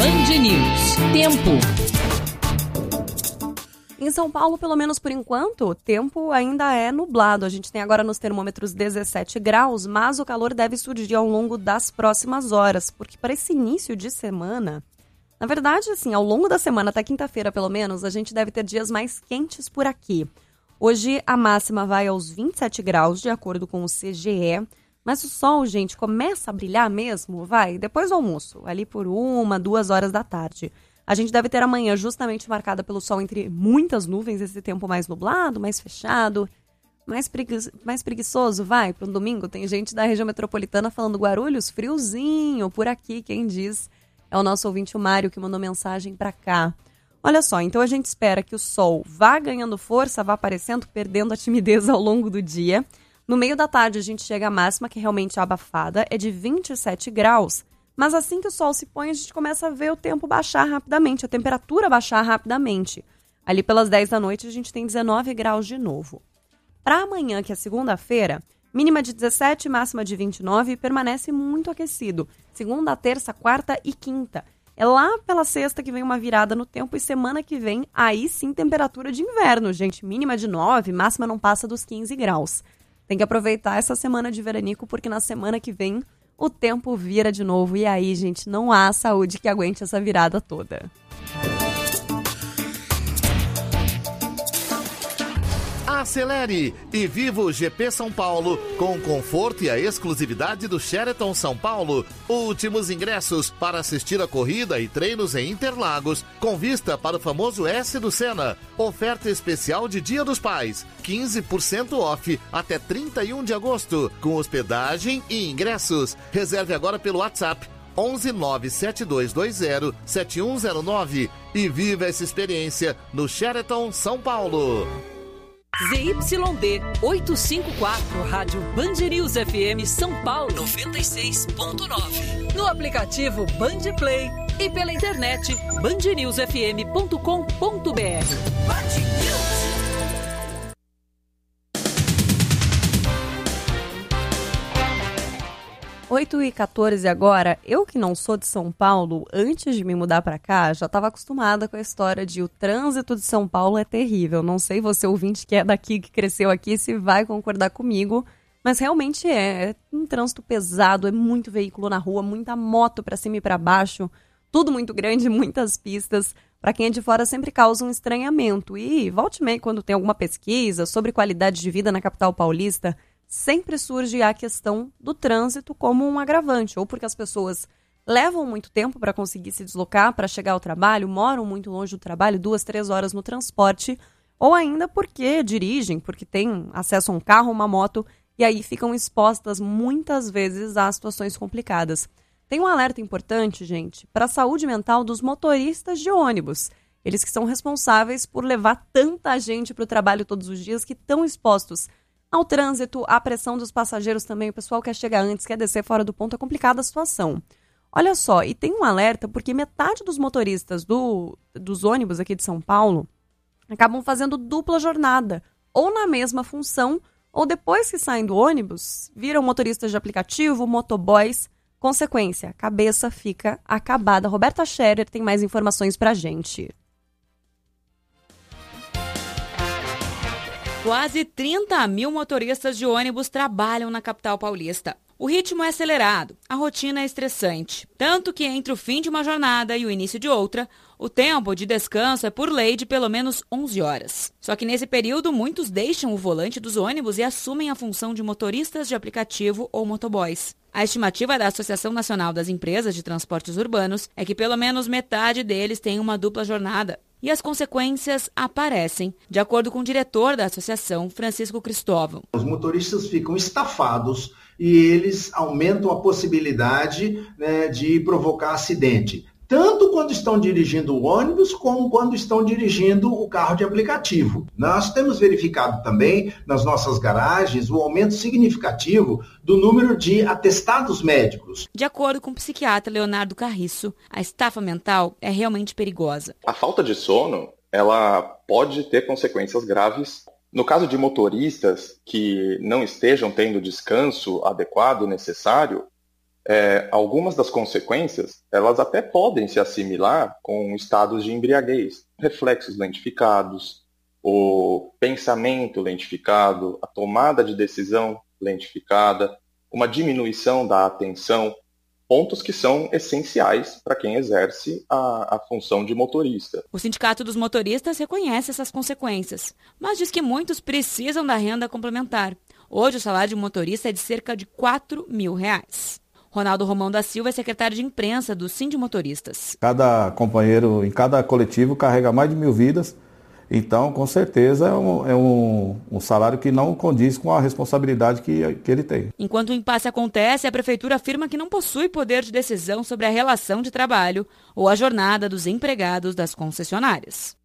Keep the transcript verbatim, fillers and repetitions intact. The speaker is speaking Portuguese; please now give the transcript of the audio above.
Band News. Tempo. Em São Paulo, pelo menos por enquanto, o tempo ainda é nublado. A gente tem agora nos termômetros dezessete graus, mas o calor deve surgir ao longo das próximas horas, porque para esse início de semana, na verdade, assim, ao longo da semana, até quinta-feira pelo menos, a gente deve ter dias mais quentes por aqui. Hoje a máxima vai aos vinte e sete graus, de acordo com o C G E, mas o sol, gente, começa a brilhar mesmo, vai, depois do almoço, ali por uma, duas horas da tarde. A gente deve ter amanhã justamente marcada pelo sol entre muitas nuvens, esse tempo mais nublado, mais fechado, mais, pregui- mais preguiçoso, vai, para um domingo. Tem gente da região metropolitana falando Guarulhos, friozinho por aqui, quem diz é o nosso ouvinte, o Mário, que mandou mensagem para cá. Olha só, então a gente espera que o sol vá ganhando força, vá aparecendo, perdendo a timidez ao longo do dia. No meio da tarde a gente chega à máxima, que realmente é abafada, é de vinte e sete graus. Mas assim que o sol se põe, a gente começa a ver o tempo baixar rapidamente, a temperatura baixar rapidamente. Ali pelas dez da noite a gente tem dezenove graus de novo. Para amanhã, que é segunda-feira, mínima de dezessete, máxima de vinte e nove e permanece muito aquecido. Segunda, terça, quarta e quinta. É lá pela sexta que vem uma virada no tempo e semana que vem, aí sim temperatura de inverno, gente. Mínima de nove, máxima não passa dos quinze graus. Tem que aproveitar essa semana de veranico porque na semana que vem o tempo vira de novo e aí, gente, não há saúde que aguente essa virada toda. Acelere e viva o G P São Paulo com o conforto e a exclusividade do Sheraton São Paulo. Últimos ingressos para assistir a corrida e treinos em Interlagos, com vista para o famoso S do Senna. Oferta especial de Dia dos Pais, quinze por cento off até trinta e um de agosto, com hospedagem e ingressos. Reserve agora pelo WhatsApp onze nove sete dois dois zero sete um zero nove e viva essa experiência no Sheraton São Paulo. Z Y D oitocentos e cinquenta e quatro, Rádio Band News F M São Paulo noventa e seis ponto nove. No aplicativo Band Play e pela internet band news f m ponto com ponto b r. Band News. oito e quatorze agora. Eu que não sou de São Paulo, antes de me mudar para cá, já estava acostumada com a história de o trânsito de São Paulo é terrível. Não sei você, ouvinte que é daqui, que cresceu aqui, se vai concordar comigo, mas realmente é. É um trânsito pesado, é muito veículo na rua, muita moto para cima e para baixo, tudo muito grande, muitas pistas. Para quem é de fora sempre causa um estranhamento. E volte e meia, quando tem alguma pesquisa sobre qualidade de vida na capital paulista, sempre surge a questão do trânsito como um agravante, ou porque as pessoas levam muito tempo para conseguir se deslocar, para chegar ao trabalho, moram muito longe do trabalho, duas, três horas no transporte, ou ainda porque dirigem, porque têm acesso a um carro, uma moto, e aí ficam expostas muitas vezes a situações complicadas. Tem um alerta importante, gente, para a saúde mental dos motoristas de ônibus. Eles que são responsáveis por levar tanta gente para o trabalho todos os dias, que estão expostos ao trânsito, à pressão dos passageiros também. O pessoal quer chegar antes, quer descer fora do ponto, é complicada a situação. Olha só, e tem um alerta porque metade dos motoristas do, dos ônibus aqui de São Paulo acabam fazendo dupla jornada, ou na mesma função, ou depois que saem do ônibus, viram motoristas de aplicativo, motoboys. Consequência, a cabeça fica acabada. Roberta Scherer tem mais informações pra gente. Quase trinta mil motoristas de ônibus trabalham na capital paulista. O ritmo é acelerado, a rotina é estressante. Tanto que entre o fim de uma jornada e o início de outra, o tempo de descanso é por lei de pelo menos onze horas. Só que nesse período, muitos deixam o volante dos ônibus e assumem a função de motoristas de aplicativo ou motoboys. A estimativa da Associação Nacional das Empresas de Transportes Urbanos é que pelo menos metade deles tem uma dupla jornada. E as consequências aparecem, de acordo com o diretor da associação, Francisco Cristóvão. Os motoristas ficam estafados e eles aumentam a possibilidade, né, de provocar acidente. Tanto quando estão dirigindo o ônibus, como quando estão dirigindo o carro de aplicativo. Nós temos verificado também, nas nossas garagens, o aumento significativo do número de atestados médicos. De acordo com o psiquiatra Leonardo Carriço, a estafa mental é realmente perigosa. A falta de sono, ela pode ter consequências graves. No caso de motoristas que não estejam tendo descanso adequado, necessário, é, algumas das consequências, elas até podem se assimilar com estados de embriaguez, reflexos lentificados, o pensamento lentificado, a tomada de decisão lentificada, uma diminuição da atenção, pontos que são essenciais para quem exerce a, a função de motorista. O Sindicato dos Motoristas reconhece essas consequências, mas diz que muitos precisam da renda complementar. Hoje o salário de motorista é de cerca de quatro mil reais. Ronaldo Romão da Silva é secretário de imprensa do Sindimotoristas. Cada companheiro em cada coletivo carrega mais de mil vidas, então com certeza é um, é um, um salário que não condiz com a responsabilidade que, que ele tem. Enquanto o impasse acontece, a Prefeitura afirma que não possui poder de decisão sobre a relação de trabalho ou a jornada dos empregados das concessionárias.